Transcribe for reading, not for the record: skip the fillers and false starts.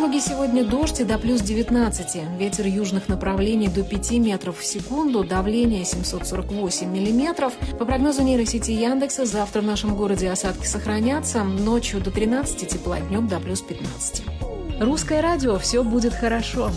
Калуге сегодня дождь и до плюс 19. Ветер южных направлений до 5 метров в секунду, давление 748 миллиметров. По прогнозу нейросети Яндекса, завтра в нашем городе осадки сохранятся. Ночью до 13 тепла, днем до плюс 15. Русское радио. Все будет хорошо.